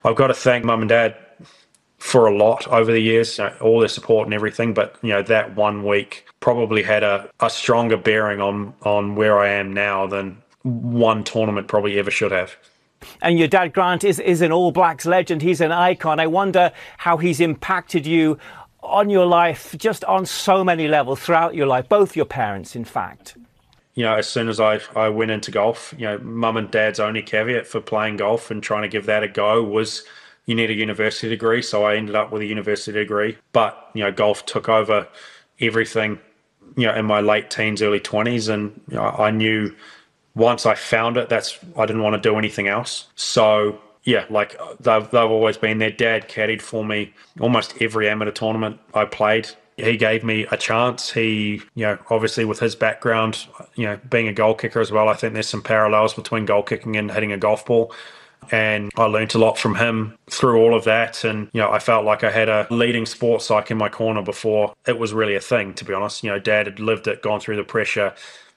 I've got to thank mum and dad for a lot over the years, all their support and everything. But that 1 week probably had a stronger bearing on where I am now than one tournament probably ever should have. And your dad, Grant, is an All Blacks legend. He's an icon. I wonder how he's impacted you on your life, just on so many levels throughout your life, both your parents, in fact. As soon as I went into golf, mum and dad's only caveat for playing golf and trying to give that a go was you need a university degree. So I ended up with a university degree. But, golf took over everything, in my late teens, early 20s. And I knew once I found it, I didn't want to do anything else. So, yeah, like they've always been there. Dad caddied for me almost every amateur tournament I played. He gave me a chance. He, obviously with his background, being a goal kicker as well, I think there's some parallels between goal kicking and hitting a golf ball. And I learnt a lot from him through all of that. And, I felt like I had a leading sports psych in my corner before it was really a thing, to be honest. Dad had lived it, gone through the pressure.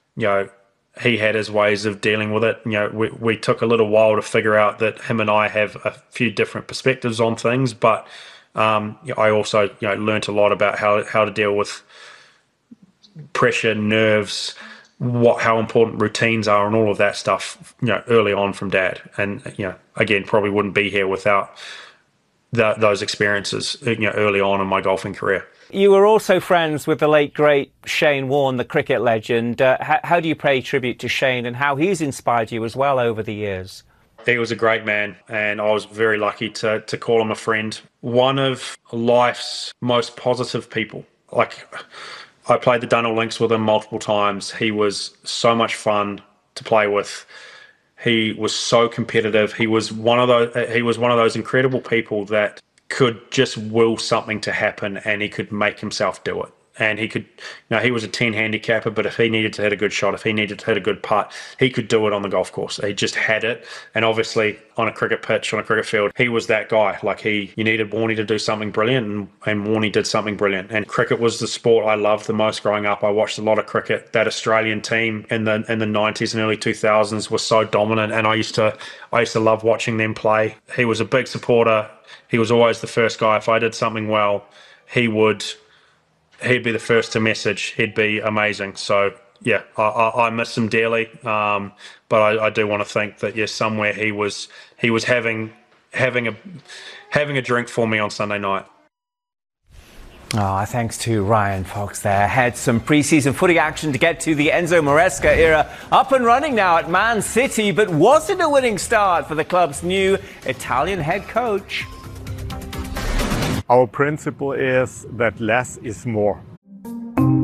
He had his ways of dealing with it. We took a little while to figure out that him and I have a few different perspectives on things. But I also, learnt a lot about how to deal with pressure, nerves, how important routines are and all of that stuff, early on from Dad. And, again, probably wouldn't be here without those experiences, early on in my golfing career. You were also friends with the late, great Shane Warne, the cricket legend. How do you pay tribute to Shane and how he's inspired you as well over the years? He was a great man, and I was very lucky to call him a friend. One of life's most positive people. Like, I played the Dunhill Links with him multiple times. He was so much fun to play with. He was so competitive. He was one of those incredible people that could just will something to happen, and he could make himself do it. And he could, he was a 10 handicapper, but if he needed to hit a good shot, if he needed to hit a good putt, he could do it on the golf course. He just had it. And obviously on a cricket pitch, on a cricket field, he was that guy. Like you needed Warnie to do something brilliant, and Warnie did something brilliant. And cricket was the sport I loved the most growing up. I watched a lot of cricket. That Australian team in the 90s and early 2000s was so dominant, and I used to love watching them play. He was a big supporter. He was always the first guy. If I did something well, he'd be the first to message. He'd be amazing. So yeah, I miss him dearly. But I do want to think that somewhere he was having a drink for me on Sunday night. Thanks to Ryan Fox there. Had some pre-season footy action to get to. The Enzo Maresca era up and running now at Man City, but was it a winning start for the club's new Italian head coach? Our principle is that less is more.